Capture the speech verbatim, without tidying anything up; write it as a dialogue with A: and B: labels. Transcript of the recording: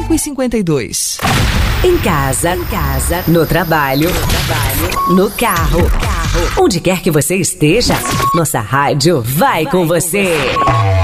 A: cinco e cinquenta e dois.
B: Em casa, em casa, no trabalho, no trabalho, no carro, no carro, onde quer que você esteja, nossa rádio vai, vai com você. Com você.